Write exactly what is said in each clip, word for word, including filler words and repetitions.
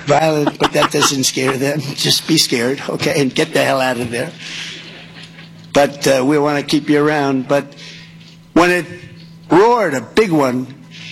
violent, but that doesn't scare them. Just be scared, okay, and get the hell out of there. But uh, we want to keep you around. But when it roared, a big one,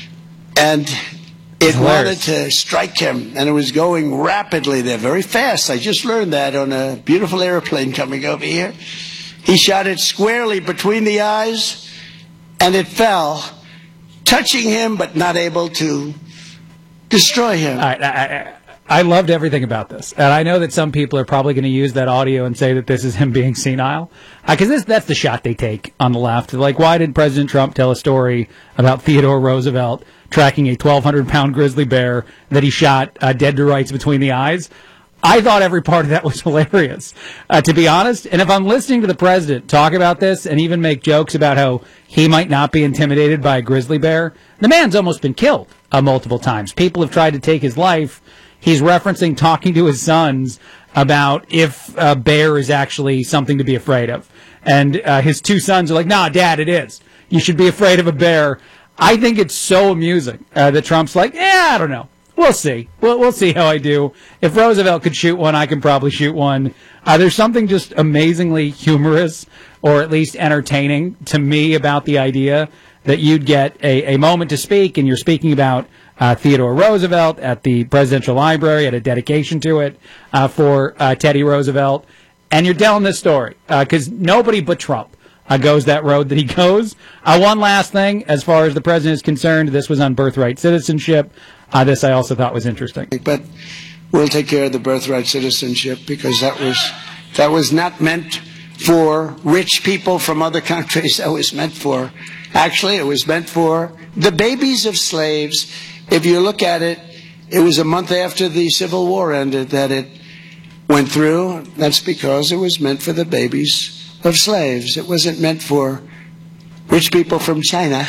and it wanted to strike him, and it was going rapidly there, very fast. I just learned that on a beautiful airplane coming over here. He shot it squarely between the eyes, and it fell, touching him but not able to destroy him. All right, I, I, I loved everything about this, and I know that some people are probably going to use that audio and say that this is him being senile, because uh, that's the shot they take on the left. Like, why did President Trump tell a story about Theodore Roosevelt tracking a twelve hundred pound grizzly bear that he shot uh, dead to rights between the eyes? I thought every part of that was hilarious, uh, to be honest. And if I'm listening to the president talk about this and even make jokes about how he might not be intimidated by a grizzly bear, the man's almost been killed uh, multiple times. People have tried to take his life. He's referencing talking to his sons about if a bear is actually something to be afraid of. And uh, his two sons are like, nah, Dad, it is. You should be afraid of a bear. I think it's so amusing uh, that Trump's like, yeah, I don't know. We'll see. We'll, we'll see how I do. If Roosevelt could shoot one, I can probably shoot one. Uh, there's something just amazingly humorous, or at least entertaining, to me about the idea that you'd get a, a moment to speak, and you're speaking about uh, Theodore Roosevelt at the Presidential Library, at a dedication to it uh, for uh, Teddy Roosevelt, and you're telling this story, because uh, nobody but Trump uh, goes that road that he goes. Uh, one last thing, as far as the president is concerned, this was on birthright citizenship. Uh, this I also thought was interesting. But we'll take care of the birthright citizenship, because that was that was not meant for rich people from other countries. That was meant for, actually, it was meant for the babies of slaves. If you look at it, it was a month after the Civil War ended that it went through. That's because it was meant for the babies of slaves. It wasn't meant for rich people from China.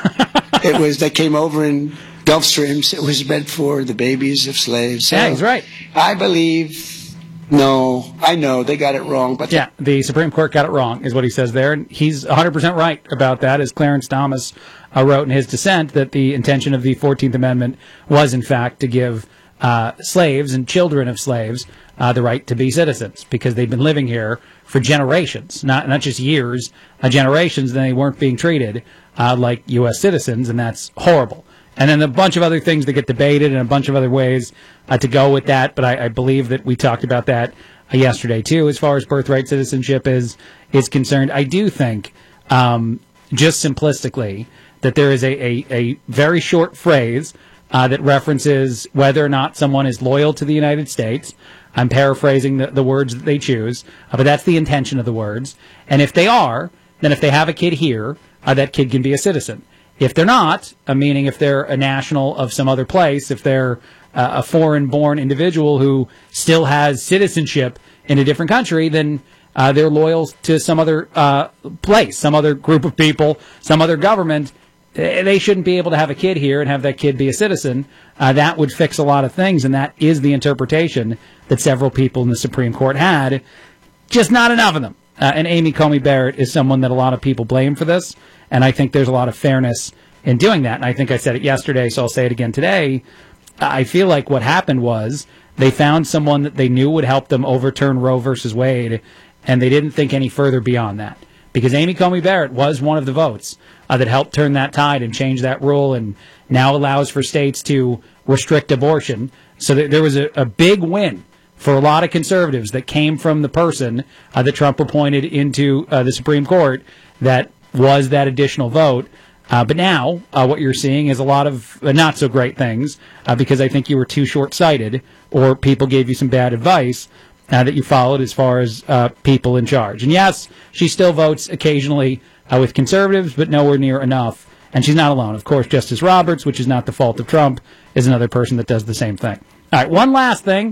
It was, that came over in Gulf Streams. It was meant for the babies of slaves. So yeah, he's right. I believe, no, I know they got it wrong. But yeah, the Supreme Court got it wrong, is what he says there. And he's one hundred percent right about that, as Clarence Thomas uh, wrote in his dissent, that the intention of the fourteenth Amendment was, in fact, to give uh, slaves and children of slaves uh, the right to be citizens, because they've been living here for generations, not not just years, uh, generations, and they weren't being treated uh, like U S citizens, and that's horrible. And then a bunch of other things that get debated and a bunch of other ways uh, to go with that. But I, I believe that we talked about that uh, yesterday, too, as far as birthright citizenship is, is concerned. I do think, um, just simplistically, that there is a, a, a very short phrase uh, that references whether or not someone is loyal to the United States. I'm paraphrasing the, the words that they choose, uh, but that's the intention of the words. And if they are, then if they have a kid here, uh, that kid can be a citizen. If they're not, uh, meaning if they're a national of some other place, if they're uh, a foreign-born individual who still has citizenship in a different country, then uh, they're loyal to some other uh, place, some other group of people, some other government. They shouldn't be able to have a kid here and have that kid be a citizen. Uh, that would fix a lot of things, and that is the interpretation that several people in the Supreme Court had. Just not enough of them. Uh, and Amy Coney Barrett is someone that a lot of people blame for this. And I think there's a lot of fairness in doing that. And I think I said it yesterday, so I'll say it again today. I feel like what happened was they found someone that they knew would help them overturn Roe versus Wade, and they didn't think any further beyond that. Because Amy Coney Barrett was one of the votes uh, that helped turn that tide and change that rule, and now allows for states to restrict abortion. So that there was a, a big win for a lot of conservatives that came from the person uh, that Trump appointed into uh, the Supreme Court that was that additional vote. Uh, but now uh, what you're seeing is a lot of uh, not so great things uh, because I think you were too short-sighted, or people gave you some bad advice uh, that you followed as far as uh, people in charge. And yes, she still votes occasionally uh, with conservatives, but nowhere near enough. And she's not alone. Of course, Justice Roberts, which is not the fault of Trump, is another person that does the same thing. All right, one last thing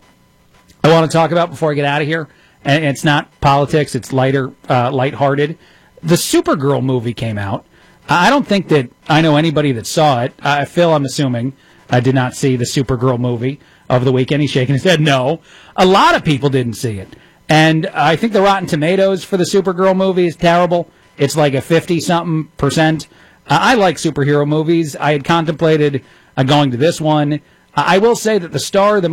I want to talk about before I get out of here, and it's not politics, it's lighter, uh, lighthearted. The Supergirl movie came out. I don't think that I know anybody that saw it. Uh, Phil, I'm assuming, uh, did not see the Supergirl movie over the weekend. He's shaking his head no. A lot of people didn't see it. And I think the Rotten Tomatoes for the Supergirl movie is terrible. It's like a fifty-something percent. Uh, I like superhero movies. I had contemplated uh, going to this one. Uh, I will say that the star of the